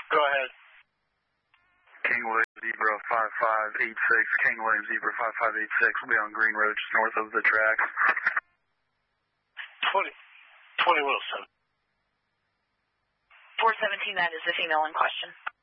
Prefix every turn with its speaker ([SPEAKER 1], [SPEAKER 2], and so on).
[SPEAKER 1] Go ahead.
[SPEAKER 2] King William Zebra 5586, King William Zebra 5586 will be on Green Road just north of the tracks.
[SPEAKER 1] 20 Wilson.
[SPEAKER 3] 417, that is the female in question.